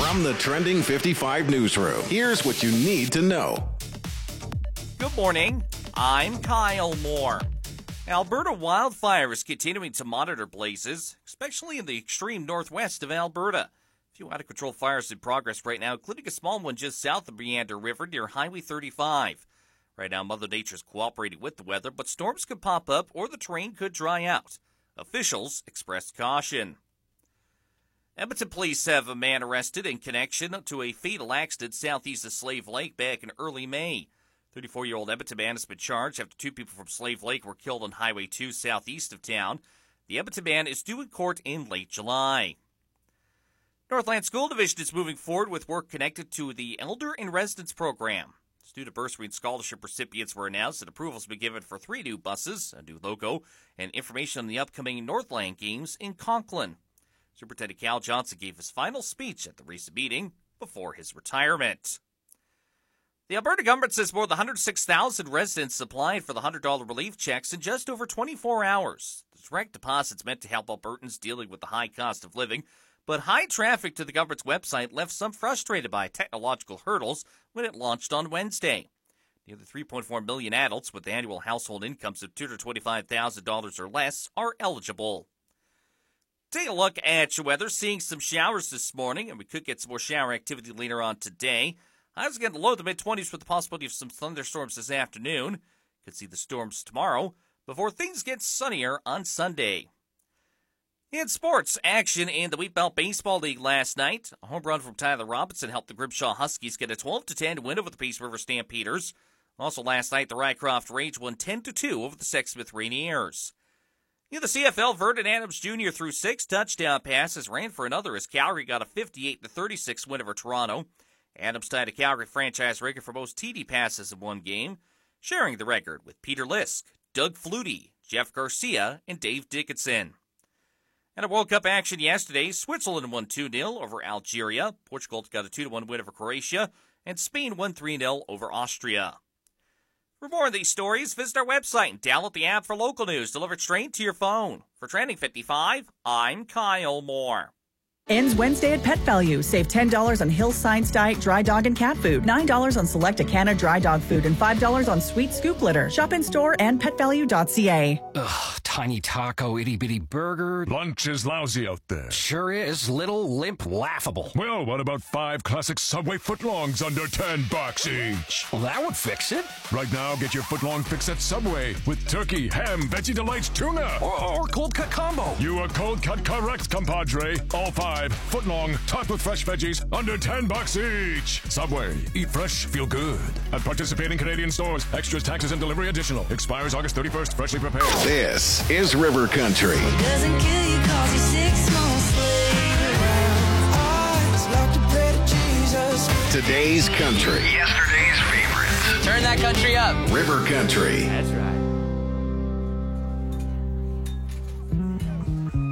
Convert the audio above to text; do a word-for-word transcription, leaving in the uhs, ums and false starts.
From the Trending fifty-five newsroom, here's what you need to know. Good morning. I'm Kyle Moore. Alberta wildfires continuing to monitor blazes, especially in the extreme northwest of Alberta. A few out-of-control fires in progress right now, including a small one just south of Meander River near Highway thirty-five. Right now, Mother Nature's cooperating with the weather, but storms could pop up or the terrain could dry out. Officials expressed caution. Edmonton police have a man arrested in connection to a fatal accident southeast of Slave Lake back in early May. thirty-four-year-old Edmonton man has been charged after two people from Slave Lake were killed on Highway two southeast of town. The Edmonton man is due in court in late July. Northland School Division is moving forward with work connected to the Elder in Residence program. Student bursary and scholarship recipients were announced and approval has been given for three new buses, a new logo, and information on the upcoming Northland Games in Conklin. Superintendent Cal Johnson gave his final speech at the recent meeting before his retirement. The Alberta government says more than one hundred six thousand residents applied for the one hundred dollars relief checks in just over twenty-four hours. The direct deposits meant to help Albertans dealing with the high cost of living, but high traffic to the government's website left some frustrated by technological hurdles when it launched on Wednesday. Nearly three point four million adults with annual household incomes of two hundred twenty-five thousand dollars or less are eligible. Take a look at your weather. Seeing some showers this morning, and we could get some more shower activity later on today. Highs getting low to the mid-twenties with the possibility of some thunderstorms this afternoon. Could see the storms tomorrow before things get sunnier on Sunday. In sports, action in the Wheat Belt Baseball League last night. A home run from Tyler Robinson helped the Grimshaw Huskies get a twelve to ten win over the Peace River Stampeders. Also last night, the Rycroft Rage won ten to two over the Sexsmith Rainiers. In the C F L, Vernon Adams Junior threw six touchdown passes, ran for another as Calgary got a fifty-eight to thirty-six win over Toronto. Adams tied a Calgary franchise record for most T D passes in one game, sharing the record with Peter Lisk, Doug Flutie, Jeff Garcia, and Dave Dickinson. And a World Cup action yesterday, Switzerland won two nil over Algeria, Portugal got a two to one win over Croatia, and Spain won three nil over Austria. For more of these stories, visit our website and download the app for local news delivered straight to your phone. For Trending fifty-five, I'm Kyle Moore. Ends Wednesday at Pet Value. Save ten dollars on Hill's Science Diet dry dog and cat food, nine dollars on select Acana dry dog food, and five dollars on Sweet Scoop litter. Shop in store and pet value dot c a. Ugh, tiny taco, itty-bitty burger. Lunch is lousy out there. Sure is. Little, limp, laughable. Well, what about five classic Subway footlongs under ten bucks each? Well, that would fix it. Right now, get your footlong fix at Subway with turkey, ham, Veggie Delights, tuna. Or, or cold cut combo. You are cold cut correct, compadre. All five footlong, topped with fresh veggies, under ten bucks each. Subway. Eat fresh, feel good. At participating Canadian stores. Extras, taxes, and delivery additional. Expires August thirty-first. Freshly prepared. This is River Country. Doesn't kill you cause you're six months later. Eyes like to pray to Jesus. Today's country. Yesterday's favorites. Turn that country up. River Country. That's right.